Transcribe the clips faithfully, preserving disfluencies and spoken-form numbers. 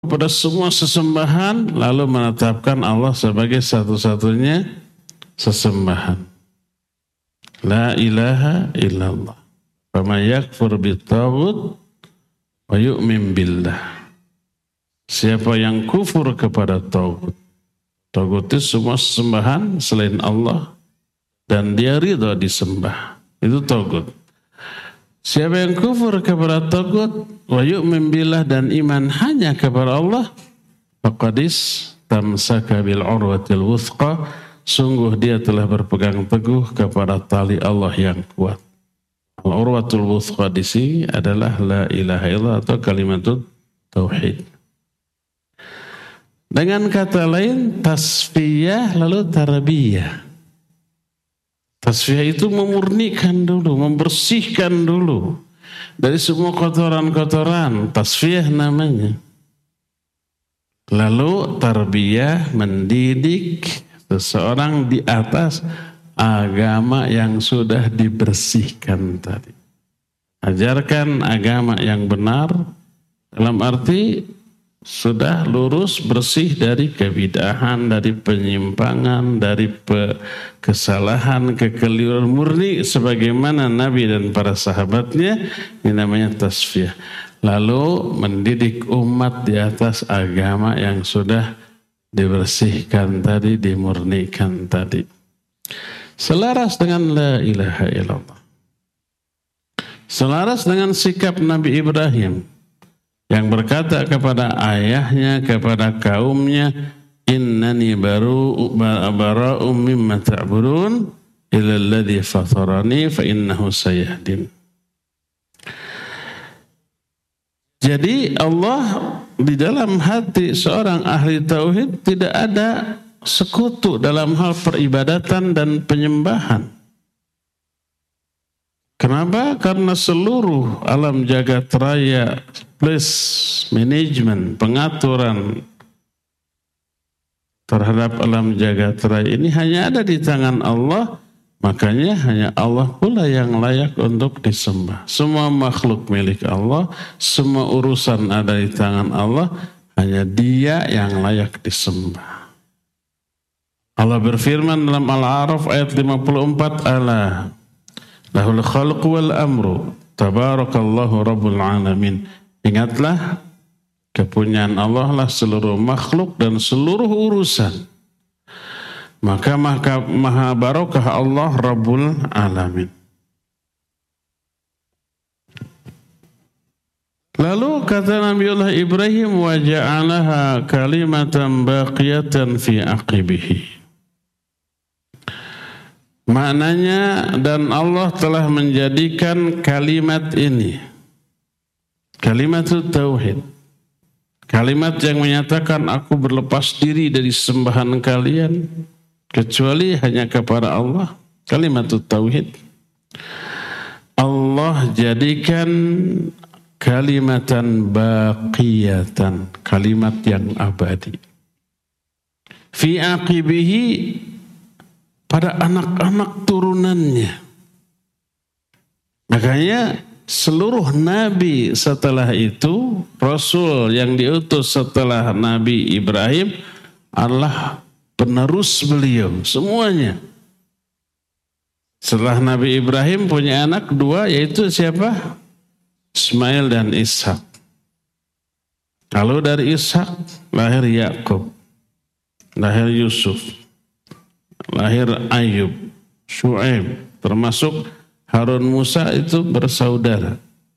pada semua sesembahan lalu menetapkan Allah sebagai satu-satunya sesembahan. La ilaha illallah. Faman yakfur bit-taghut wa yu'min billah. Siapa yang kufur kepada taghut. Taghut itu semua sesembahan selain Allah dan dia ridha disembah. Itu taghut. Siapa yang kufur kepada taghut wa yu'min billah dan iman hanya kepada Allah, faqadis tamsaka bil urwatil wuthqa, sungguh dia telah berpegang teguh kepada tali Allah yang kuat. Al-urwatul wuthqa di sini adalah la ilaha illallah atau kalimatut tauhid. Dengan kata lain tasfiyah lalu tarbiyah. Tasfiyah itu memurnikan dulu, membersihkan dulu dari semua kotoran-kotoran, tasfiyah namanya. Lalu tarbiyah mendidik seseorang di atas agama yang sudah dibersihkan tadi. Ajarkan agama yang benar dalam arti sudah lurus, bersih dari kebidahan, dari penyimpangan, dari pe- kesalahan, kekeliruan, murni sebagaimana Nabi dan para sahabatnya. Ini namanya tasfiyah. Lalu mendidik umat di atas agama yang sudah dibersihkan tadi, dimurnikan tadi. Selaras dengan la ilaha illallah. Selaras dengan sikap Nabi Ibrahim yang berkata kepada ayahnya, kepada kaumnya, innani baru bara'um mimma ta'budun illa alladhi fatarani fa innahu sayahdin. Jadi Allah di dalam hati seorang ahli tauhid tidak ada sekutu dalam hal peribadatan dan penyembahan. Kenapa? Karena seluruh alam jagat raya plus manajemen, pengaturan terhadap alam jagat raya ini hanya ada di tangan Allah, makanya hanya Allah pula yang layak untuk disembah. Semua makhluk milik Allah, semua urusan ada di tangan Allah, hanya Dia yang layak disembah. Allah berfirman dalam Al-A'raf ayat lima puluh empat, ala lahul khalqu wal amru tabarakallahu rabbul alamin. Ingatlah, kepunyaan Allah lah seluruh makhluk dan seluruh urusan. Maka maka maha barakah Allah Rabbul Alamin. Lalu kata Nabiullah Ibrahim, wa ja'alaha kalimatan baqiyatan fi aqibihi. Maknanya, dan Allah telah menjadikan kalimat ini, kalimat tauhid, kalimat yang menyatakan aku berlepas diri dari sembahan kalian kecuali hanya kepada Allah, kalimat tauhid. Allah jadikan kalimatan baqiyatan, kalimat yang abadi. Fi aqibihi, pada anak-anak turunannya. Makanya seluruh nabi setelah itu, rasul yang diutus setelah Nabi Ibrahim adalah penerus beliau semuanya. Setelah Nabi Ibrahim punya anak dua, yaitu siapa? Ismail dan Ishak. Lalu dari Ishak lahir Yakub, lahir Yusuf, lahir Ayub, Syuaib, termasuk Harun Musa itu bersaudara.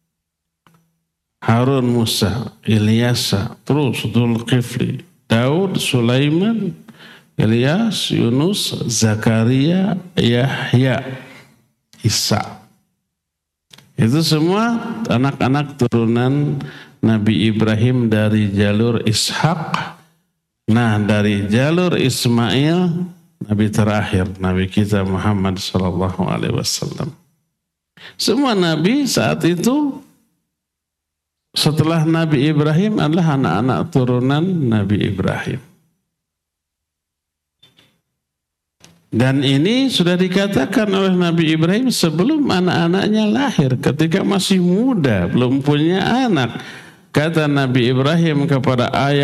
Harun Musa, Ilyasa, terus Dzulkifli, Daud, Sulaiman, Ilyas, Yunus, Zakaria, Yahya, Isa. Itu semua anak-anak turunan Nabi Ibrahim dari jalur Ishak. Nah, dari jalur Ismail, Nabi terakhir, Nabi kita Muhammad sallallahu alaihi wasallam. Semua Nabi saat itu setelah Nabi Ibrahim adalah anak-anak turunan Nabi Ibrahim. Dan ini sudah dikatakan oleh Nabi Ibrahim sebelum anak-anaknya lahir, ketika masih muda, belum punya anak. Kata Nabi Ibrahim kepada ayah